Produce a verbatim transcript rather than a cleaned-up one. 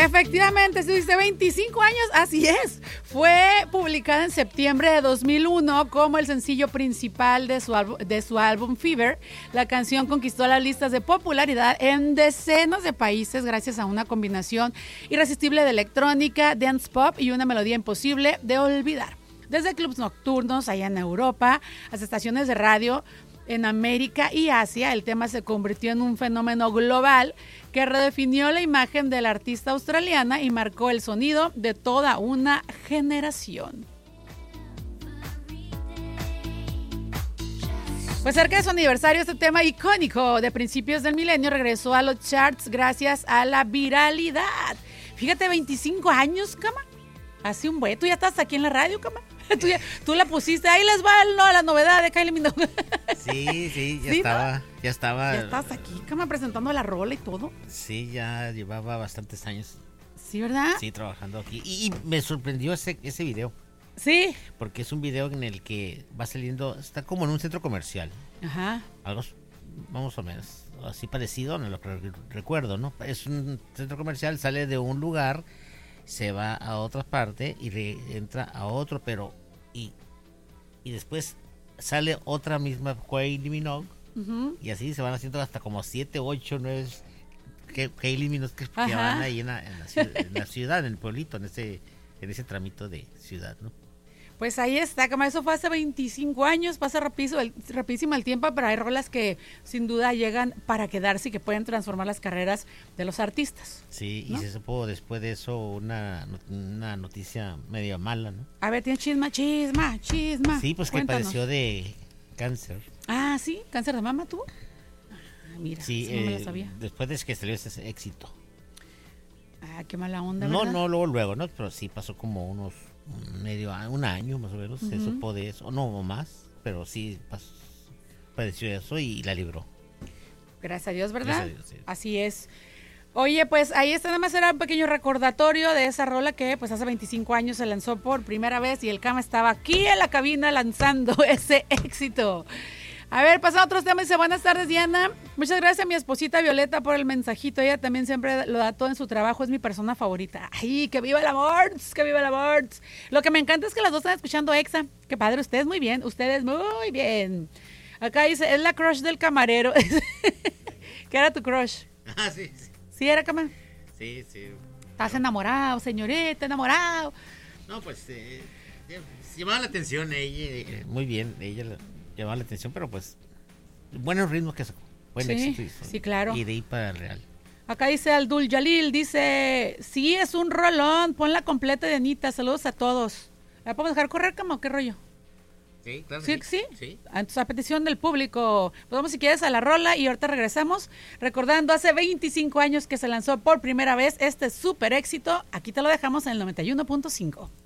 Efectivamente, se dice veinticinco años, así es. Fue publicada en septiembre de dos mil uno como el sencillo principal de su, álbum, de su álbum Fever. La canción conquistó las listas de popularidad en decenas de países gracias a una combinación irresistible de electrónica, dance pop y una melodía imposible de olvidar. Desde clubs nocturnos allá en Europa hasta estaciones de radio en América y Asia, el tema se convirtió en un fenómeno global que redefinió la imagen de la artista australiana y marcó el sonido de toda una generación. Pues cerca de su aniversario, este tema icónico de principios del milenio regresó a los charts gracias a la viralidad. Fíjate, veinticinco años, cama. Así un buen. Tú ya estás aquí en la radio, cama. Tú, ya, tú la pusiste, ahí les va no, la novedad de Kylie Minogue. Sí, sí, ya ¿Sí, estaba, no? ya estaba. Ya estás aquí, cama, presentando la rola y todo. Sí, ya llevaba bastantes años. Sí, ¿verdad? Sí, trabajando aquí. Y, y me sorprendió ese, ese video. Sí. Porque es un video en el que va saliendo, está como en un centro comercial. Ajá. Algo, vamos o menos, así parecido, no lo que recuerdo, ¿no? Es un centro comercial, sale de un lugar, se va a otra parte y re, entra a otro, pero y, y después sale otra misma Kylie Minogue, uh-huh. Y así se van haciendo hasta como siete, ocho, nueve Kylie Minogue que ya van ahí en la, en, la ciudad, en la ciudad, en el pueblito, en ese, en ese tramito de ciudad, ¿no? Pues ahí está, como eso fue hace veinticinco años, pasa rapidísimo el, rapidísimo el tiempo, pero hay rolas que sin duda llegan para quedarse y que pueden transformar las carreras de los artistas. Sí, ¿no? Y se supo después de eso una, una noticia medio mala, ¿no? A ver, tiene chisma, chisma, chisma. Sí, pues Cuéntanos. Que padeció de cáncer. Ah, ¿sí? ¿Cáncer de mama tuvo? Ah, mira, sí, eso no me eh, lo sabía. Después de que salió ese éxito. Ah, qué mala onda, No, ¿verdad? no, luego, luego, ¿no? Pero sí pasó como unos medio un año más o menos, uh-huh. Se supo de eso, no más, pero sí pasó, padeció eso y la libró. Gracias a Dios, ¿verdad? Gracias a Dios, sí. Así es. Oye, pues ahí está, nada más era un pequeño recordatorio de esa rola que pues hace veinticinco años se lanzó por primera vez y el Cama estaba aquí en la cabina lanzando ese éxito. A ver, pasando a otros temas. Dice, buenas tardes, Diana. Muchas gracias a mi esposita Violeta por el mensajito. Ella también siempre lo da todo en su trabajo. Es mi persona favorita. ¡Ay, que viva el amor! ¡Que viva el amor! Lo que me encanta es que las dos están escuchando Exa. ¡Qué padre! Ustedes muy bien. Ustedes muy bien. Acá dice, es la crush del camarero. ¿Qué era tu crush? Ah, sí, sí. ¿Sí era, cama? Sí, sí. ¿Estás pero... enamorado, señorita, enamorado? No, pues eh, llamaba la atención ella. Eh, muy bien, ella llamaba la atención, pero pues buenos ritmos que sacó. Buen sí, éxito hizo, sí, claro. Y de ahí para el Real. Acá dice Aldul Yalil, dice, sí, es un rolón, ponla completa de Anita, saludos a todos. ¿La podemos dejar correr, Cama, o qué rollo? Sí, claro. ¿Sí? ¿Sí? Sí. Entonces, a petición del público, pues vamos si quieres a la rola y ahorita regresamos, recordando hace veinticinco años que se lanzó por primera vez este súper éxito. Aquí te lo dejamos en el noventa y uno punto cinco.